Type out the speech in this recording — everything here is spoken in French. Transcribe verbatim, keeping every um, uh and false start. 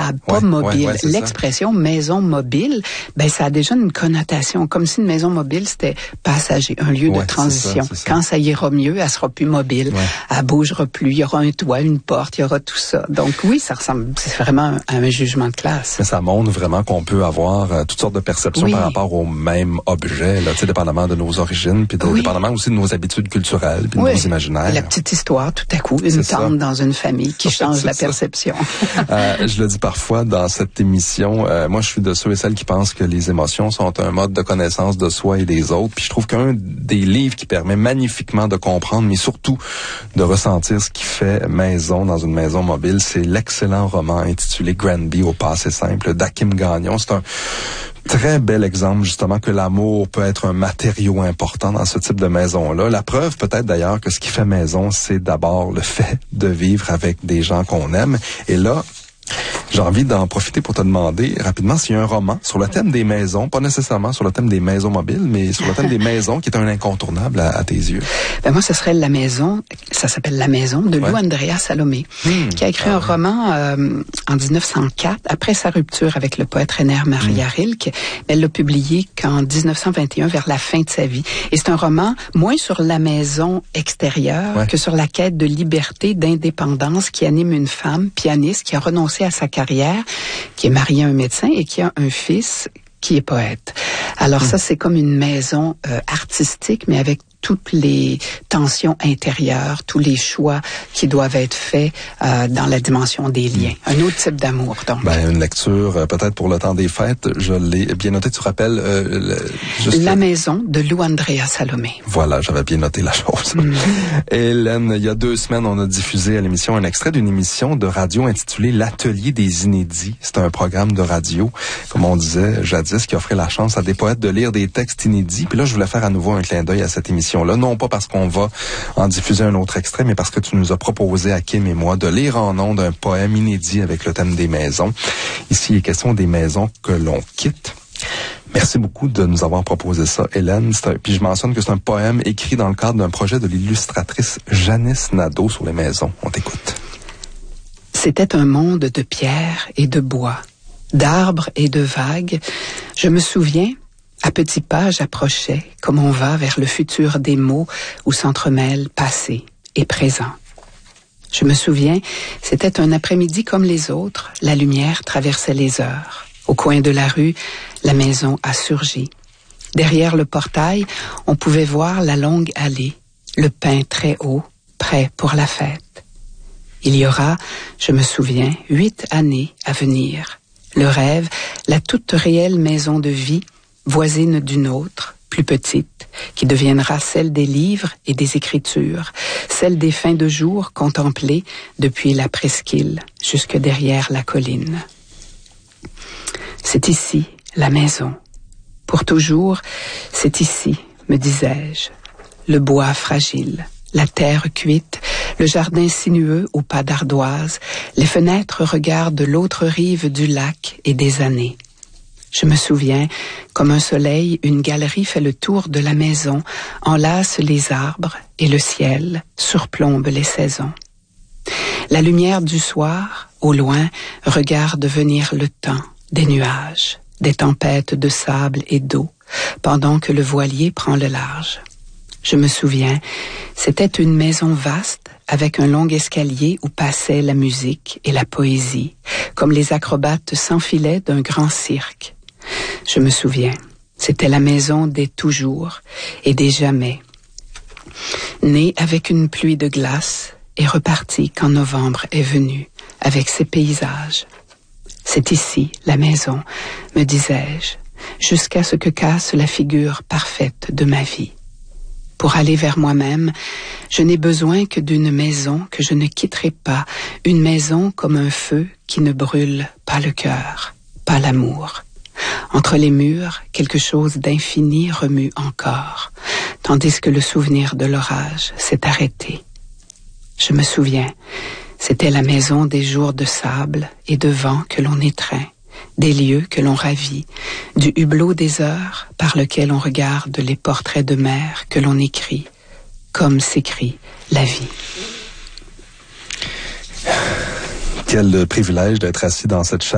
stable, pas ouais, mobile. Ouais, ouais, L'expression maison mobile, ben ça a déjà une connotation, comme si une maison mobile c'était passager, un lieu ouais, de transition. C'est ça, c'est ça. Quand ça ira mieux, elle sera plus mobile, ouais. elle bougera plus, il y aura un toit, une porte, il y aura tout ça. Donc oui, ça ressemble, c'est vraiment à un jugement de classe. Mais ça montre vraiment qu'on peut avoir euh, toutes sortes de perceptions oui. par rapport au même objet, là, tu sais, dépendamment de nos origines, puis de, oui. dépendamment aussi de nos habitudes culturelles, puis de oui. nos imaginaires. La petite histoire, tout à coup, une tante dans une famille qui change la perception. euh, je le dis parfois dans cette émission, euh, moi je suis de ceux et celles qui pensent que les émotions sont un mode de connaissance de soi et des autres. Puis je trouve qu'un des livres qui permet magnifiquement de comprendre, mais surtout de ressentir ce qui fait maison dans une maison mobile, c'est l'excellent roman intitulé Granby au passé simple d'Hakim Gagnon. C'est un très bel exemple, justement, que l'amour peut être un matériau important dans ce type de maison-là. La preuve, peut-être d'ailleurs, que ce qui fait maison, c'est d'abord le fait de vivre avec des gens qu'on aime. Et là, j'ai envie d'en profiter pour te demander rapidement s'il y a un roman sur le thème des maisons, pas nécessairement sur le thème des maisons mobiles, mais sur le thème des maisons qui est un incontournable à, à tes yeux. Ben moi, ce serait La Maison, ça s'appelle La Maison, de Lou ouais. Andrea Salomé, mmh, qui a écrit ah, un ouais. roman euh, en dix-neuf cent quatre, après sa rupture avec le poète Rainer Maria mmh. Rilke. Elle l'a publié qu'en dix-neuf cent vingt et un, vers la fin de sa vie. Et c'est un roman moins sur la maison extérieure ouais. que sur la quête de liberté, d'indépendance qui anime une femme pianiste qui a renoncé à sa carrière, qui est mariée à un médecin et qui a un fils qui est poète. Alors mmh. ça, c'est comme une maison euh, artistique, mais avec toutes les tensions intérieures, tous les choix qui doivent être faits euh, dans la dimension des liens. Un autre type d'amour, donc. Ben, une lecture, euh, peut-être pour le temps des fêtes, je l'ai bien noté. Tu rappelles euh, le, juste La le... Maison de Lou Andrea Salomé. Voilà, j'avais bien noté la chose. Mm. Hélène, il y a deux semaines, on a diffusé à l'émission un extrait d'une émission de radio intitulée L'Atelier des Inédits. C'est un programme de radio, comme on disait jadis, qui offrait la chance à des poètes de lire des textes inédits. Puis là, je voulais faire à nouveau un clin d'œil à cette émission là, non pas parce qu'on va en diffuser un autre extrait, mais parce que tu nous as proposé, à Kim et moi, de lire en ondes un poème inédit avec le thème des maisons. Ici, il est question des maisons que l'on quitte. Merci beaucoup de nous avoir proposé ça, Hélène. Un, puis je mentionne que c'est un poème écrit dans le cadre d'un projet de l'illustratrice Janice Nadeau sur les maisons. On t'écoute. C'était un monde de pierre et de bois, d'arbres et de vagues. Je me souviens, à petits pas, j'approchais, comme on va vers le futur des mots où s'entremêlent passé et présent. Je me souviens, c'était un après-midi comme les autres, la lumière traversait les heures. Au coin de la rue, la maison a surgi. Derrière le portail, on pouvait voir la longue allée, le pin très haut, prêt pour la fête. Il y aura, je me souviens, huit années à venir. Le rêve, la toute réelle maison de vie, voisine d'une autre, plus petite, qui deviendra celle des livres et des écritures, celle des fins de jour contemplées depuis la presqu'île jusque derrière la colline. C'est ici, la maison. Pour toujours, c'est ici, me disais-je. Le bois fragile, la terre cuite, le jardin sinueux aux pas d'ardoise, les fenêtres regardent l'autre rive du lac et des années. Je me souviens, comme un soleil, une galerie fait le tour de la maison, enlace les arbres et le ciel surplombe les saisons. La lumière du soir, au loin, regarde venir le temps, des nuages, des tempêtes de sable et d'eau, pendant que le voilier prend le large. Je me souviens, c'était une maison vaste, avec un long escalier où passait la musique et la poésie, comme les acrobates s'enfilaient d'un grand cirque. Je me souviens, c'était la maison des toujours et des jamais. Née avec une pluie de glace et repartie quand novembre est venu avec ses paysages. C'est ici, la maison, me disais-je, jusqu'à ce que casse la figure parfaite de ma vie. Pour aller vers moi-même, je n'ai besoin que d'une maison que je ne quitterai pas, une maison comme un feu qui ne brûle pas le cœur, pas l'amour. Entre les murs, quelque chose d'infini remue encore, tandis que le souvenir de l'orage s'est arrêté. Je me souviens, c'était la maison des jours de sable et de vent que l'on étreint, des lieux que l'on ravit, du hublot des heures par lequel on regarde les portraits de mer que l'on écrit, comme s'écrit la vie. Quel privilège d'être assis dans cette chaise